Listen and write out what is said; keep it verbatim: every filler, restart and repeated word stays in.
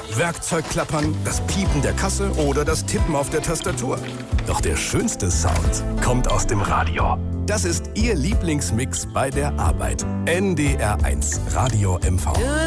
Werkzeugklappern, das Piepen der Kasse oder das Tippen auf der Tastatur. Doch der schönste Sound kommt aus dem Radio. Das ist Ihr Lieblingsmix bei der Arbeit. N D R eins Radio M V.